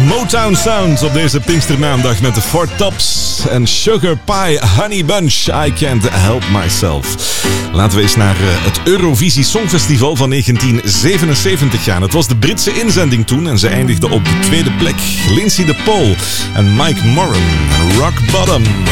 Motown Sound op deze Pinkstermaandag met de Four Tops en Sugar Pie Honey Bunch. I Can't Help Myself. Laten we eens naar het Eurovisie Songfestival van 1977 gaan. Het was de Britse inzending toen en ze eindigde op de tweede plek. Lindsay de Paul en Mike Moran. Rock Bottom.